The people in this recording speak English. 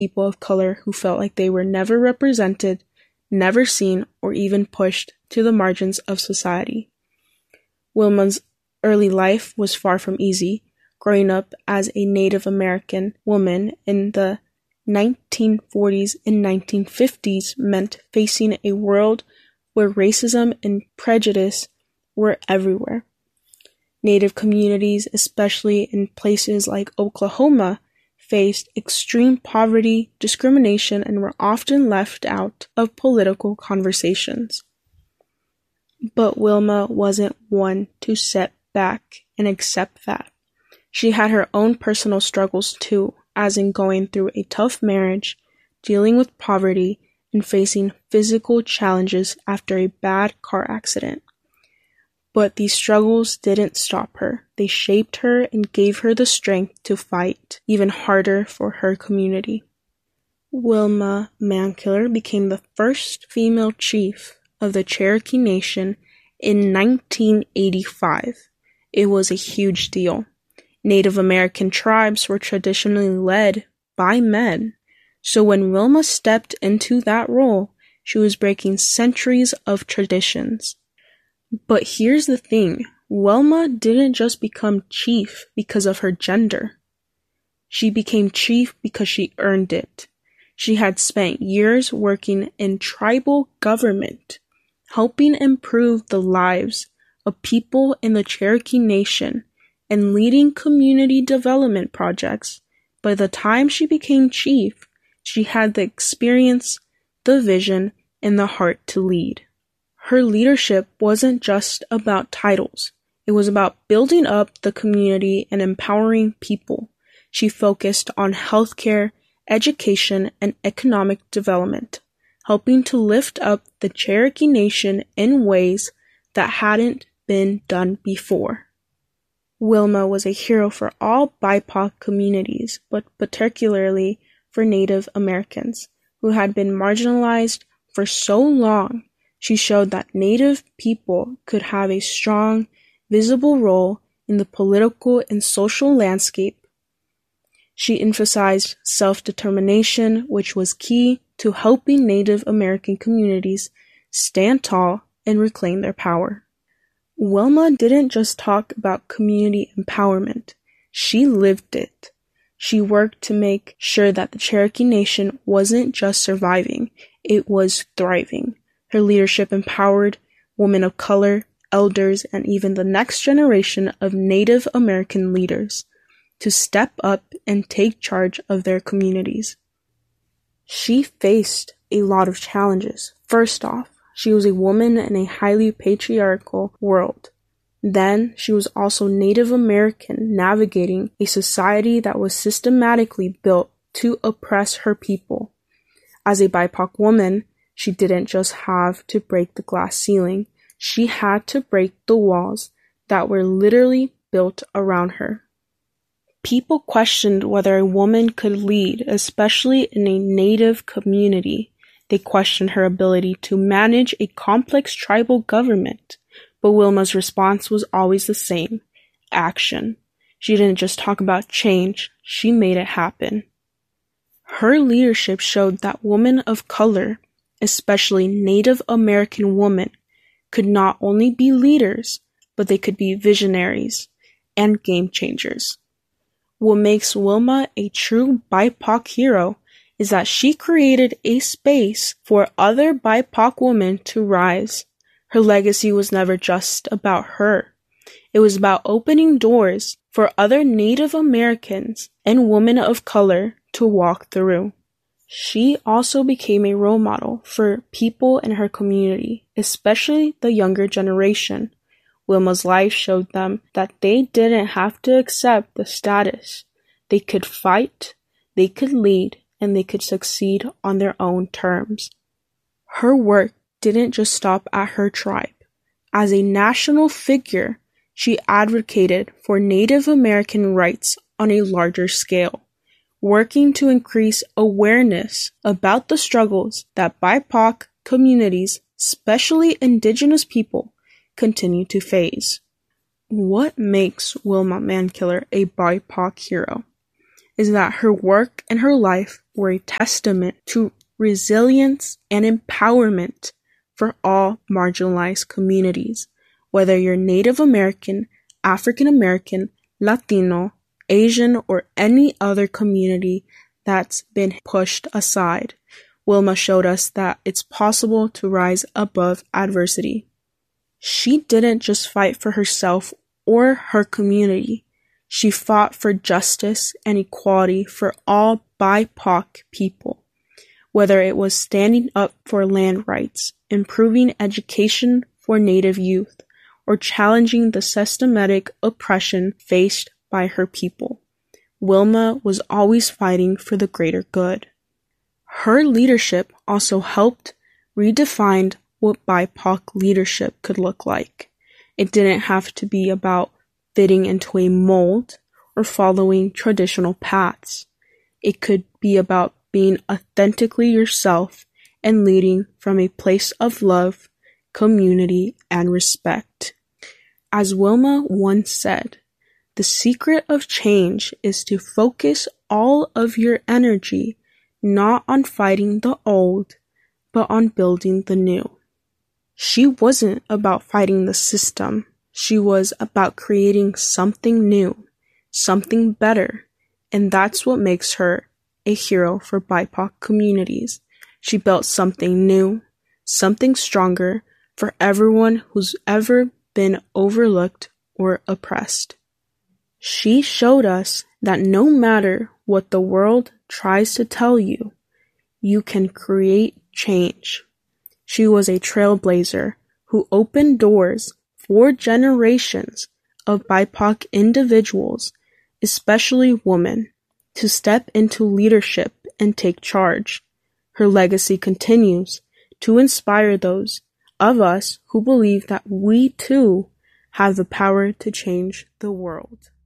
people of color who felt like they were never represented, never seen, or even pushed to the margins of society. Wilma's early life was far from easy. Growing up as a Native American woman in the 1940s and 1950s meant facing a world where racism and prejudice were everywhere. Native communities, especially in places like Oklahoma, faced extreme poverty, discrimination, and were often left out of political conversations. But Wilma wasn't one to sit back and accept that. She had her own personal struggles too, as in going through a tough marriage, dealing with poverty, and facing physical challenges after a bad car accident. But these struggles didn't stop her. They shaped her and gave her the strength to fight even harder for her community. Wilma Mankiller became the first female chief of the Cherokee Nation in 1985. It was a huge deal. Native American tribes were traditionally led by men, so when Wilma stepped into that role, she was breaking centuries of traditions. But here's the thing, Wilma didn't just become chief because of her gender. She became chief because she earned it. She had spent years working in tribal government, helping improve the lives of people in the Cherokee Nation, and leading community development projects. By the time she became chief, she had the experience, the vision, and the heart to lead. Her leadership wasn't just about titles. It was about building up the community and empowering people. She focused on healthcare, education, and economic development, helping to lift up the Cherokee Nation in ways that hadn't been done before. Wilma was a hero for all BIPOC communities, but particularly for Native Americans, who had been marginalized for so long. She showed that Native people could have a strong, visible role in the political and social landscape. She emphasized self-determination, which was key to helping Native American communities stand tall and reclaim their power. Wilma didn't just talk about community empowerment, she lived it. She worked to make sure that the Cherokee Nation wasn't just surviving, it was thriving. Her leadership empowered women of color, elders, and even the next generation of Native American leaders to step up and take charge of their communities. She faced a lot of challenges. First off, she was a woman in a highly patriarchal world. Then, she was also Native American, navigating a society that was systematically built to oppress her people. As a BIPOC woman, she didn't just have to break the glass ceiling, she had to break the walls that were literally built around her. People questioned whether a woman could lead, especially in a Native community. They questioned her ability to manage a complex tribal government. But Wilma's response was always the same: action. She didn't just talk about change, she made it happen. Her leadership showed that women of color, especially Native American women, could not only be leaders, but they could be visionaries and game changers. What makes Wilma a true BIPOC hero is that she created a space for other BIPOC women to rise. Her legacy was never just about her. It was about opening doors for other Native Americans and women of color to walk through. She also became a role model for people in her community, especially the younger generation. Wilma's life showed them that they didn't have to accept the status. They could fight, they could lead, and they could succeed on their own terms. Her work didn't just stop at her tribe. As a national figure, she advocated for Native American rights on a larger scale, working to increase awareness about the struggles that BIPOC communities, especially Indigenous people, continue to face. What makes Wilma Mankiller a BIPOC hero? is that her work and her life were a testament to resilience and empowerment for all marginalized communities, whether you're Native American, African American, Latino, Asian, or any other community that's been pushed aside. Wilma showed us that it's possible to rise above adversity. She didn't just fight for herself or her community. She fought for justice and equality for all BIPOC people, whether it was standing up for land rights, improving education for Native youth, or challenging the systematic oppression faced by her people. Wilma was always fighting for the greater good. Her leadership also helped redefine what BIPOC leadership could look like. It didn't have to be about fitting into a mold or following traditional paths. It could be about being authentically yourself and leading from a place of love, community, and respect. As Wilma once said, the secret of change is to focus all of your energy not on fighting the old, but on building the new. She wasn't about fighting the system. She was about creating something new, something better, and that's what makes her a hero for BIPOC communities. She built something new, something stronger for everyone who's ever been overlooked or oppressed. She showed us that no matter what the world tries to tell you, you can create change. She was a trailblazer who opened doors for generations of BIPOC individuals, especially women, to step into leadership and take charge. Her legacy continues to inspire those of us who believe that we too have the power to change the world.